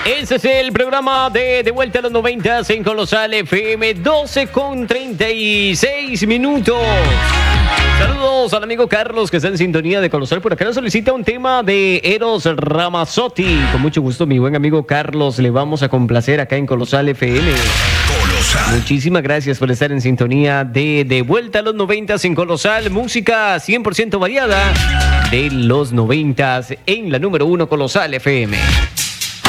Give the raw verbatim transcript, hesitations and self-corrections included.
Ese es el programa de De Vuelta a los noventas en Colosal F M, doce con treinta y seis minutos. Saludos al amigo Carlos que está en sintonía de Colosal. Por acá nos solicita un tema de Eros Ramazzotti. Con mucho gusto, mi buen amigo Carlos, le vamos a complacer acá en Colosal F M. Colosal. Muchísimas gracias por estar en sintonía de De Vuelta a los noventas en Colosal. Música cien por ciento variada de los noventas en la número uno Colosal F M.